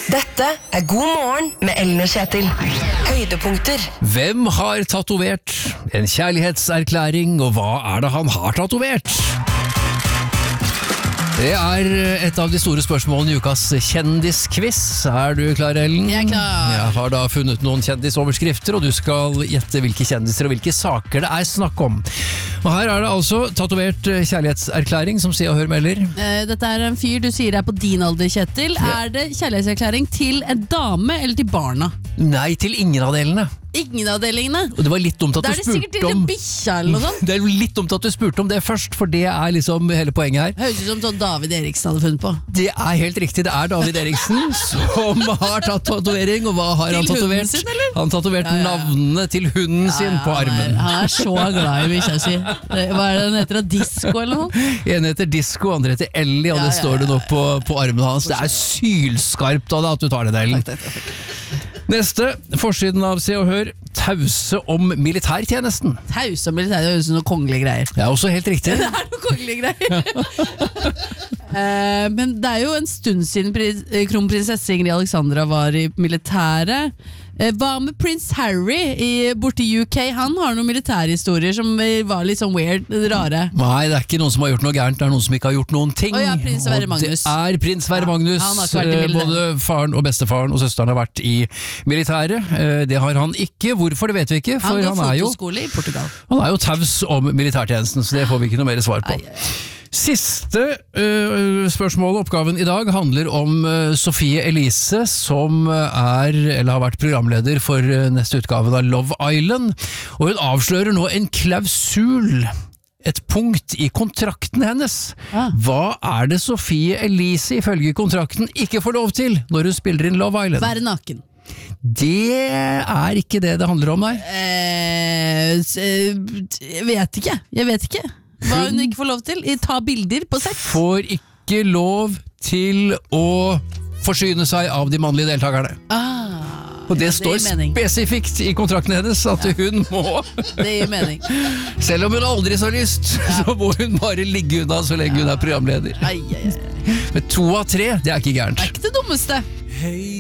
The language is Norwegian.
Dette God morgen med Ellen og Kjetil. Høydepunkter. Hvem har tatovert en kjærlighetserklæring, og hva det han har tatovert? Det et av de store spørsmålene i ukas kjendisquiz. Du klar, Ellen? Jeg klar. Jeg har da funnet noen kjendisoverskrifter, og du skal gjette hvilke kjendiser og hvilke saker det snakk om. Og her det altså tatovert kjærlighetserklæring, som sier og hør melder. Dette en fyr du sier på din alder, Kjetil. Det kjærlighetserklæring til en dame eller til barna? Nei, til ingen av delene. Ingen av delingene? Og det var litt dumt at du det spurte om... sikkert til en bikkja eller noe sånt. Det litt dumt at du spurte om det først, for det liksom hele poenget her. Høres ut som sånn David Eriksen hadde funnet på. Det helt riktig, det David Eriksen som har tatt tatovering, og hva har han tatovert? Til hunden sin, eller? Han tatovert navnene til hunden sin på armen. Han så glad i bikkja si. Hva den heter? Disco eller noe? En heter Disco, andre heter Ellie, og det står det nå på armen hans. Det sylskarpt av deg at du tar det der. Takk. Neste, forsiden av Se og Hør, tause om militærtjenesten. Tause om militær, det høres ut som noen kongelige greier. Det også helt riktig. Det noen kongelige greier. Men det jo en stund siden kronprinsesse Ingrid Alexandra var i militæret. Hva med prins Harry borte i UK? Han har noen militærhistorier som var litt sånn weird, rare. Nei, det ikke noen som har gjort noe gærent, det noen som ikke har gjort noen ting. Ja, prins Sverre Magnus. Det prins Sverre Magnus. Han har ikke vært i militæret. Både faren og bestefaren og søsteren har vært i militæret. Det har han ikke. Hvorfor, det vet vi ikke. For han går fotoskole i Portugal. Han jo taus om militærtjenesten, så det får vi ikke noe mer svar på. Siste spørsmål og oppgaven i dag handler om Sophie Elise, som eller har vært programleder for neste utgave av Love Island, og hun avslører nå en klausul, et punkt i kontrakten hennes. Hva det Sophie Elise ifølge kontrakten ikke får lov til når hun spiller inn Love Island? Være naken. Det ikke det handler om, nei. Jeg vet ikke. Hva hun ikke får lov til? Ta bilder på sex? Får ikke lov til å forsyne seg av de mannlige deltakerne. Og det står spesifikt i kontrakten hennes at hun må. Det gir mening. Selv om hun aldri så lyst, så må hun bare ligge unna så lenge hun programleder. Men 2 av 3, det ikke gærent. Det ikke det dummeste.